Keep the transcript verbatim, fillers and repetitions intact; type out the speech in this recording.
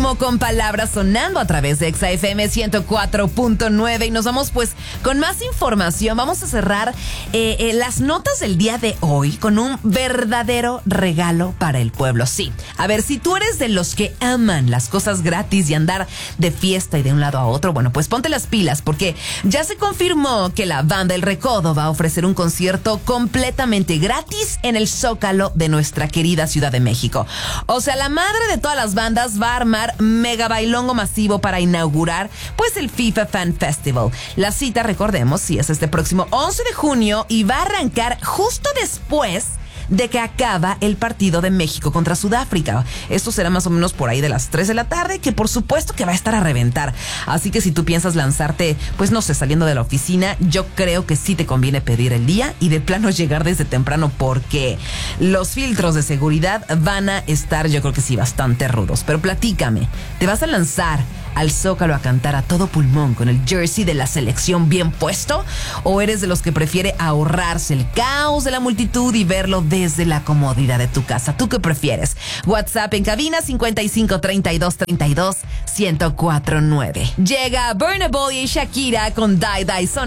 Ritmo con Palabras sonando a través de Exa F M ciento cuatro punto nueve y nos vamos pues con más información. Vamos a cerrar eh, eh, las notas del día de hoy con un verdadero regalo para el pueblo. Sí, a ver, si tú eres de los que aman las cosas gratis y andar de fiesta y de un lado a otro, bueno, pues ponte las pilas porque ya se confirmó que la banda El Recodo va a ofrecer un concierto completamente gratis en el Zócalo de nuestra querida Ciudad de México. O sea, la madre de todas las bandas va a armar mega bailongo masivo para inaugurar pues el FIFA Fan Festival. La cita, recordemos, sí, es este próximo once de junio y va a arrancar justo después de que acaba el partido de México contra Sudáfrica. Esto será más o menos por ahí de las tres de la tarde, que por supuesto que va a estar a reventar. Así que si tú piensas lanzarte, pues no sé, saliendo de la oficina, yo creo que sí te conviene pedir el día y de plano llegar desde temprano porque los filtros de seguridad van a estar, yo creo que sí, bastante rudos. Pero platícame, ¿te vas a lanzar al Zócalo a cantar a todo pulmón con el jersey de la selección bien puesto? ¿O eres de los que prefiere ahorrarse el caos de la multitud y verlo desde la comodidad de tu casa? ¿Tú qué prefieres? WhatsApp en cabina cincuenta y cinco treinta y dos treinta y dos ciento cuatro nueve. Llega Burna Boy y Shakira con Die Die Son.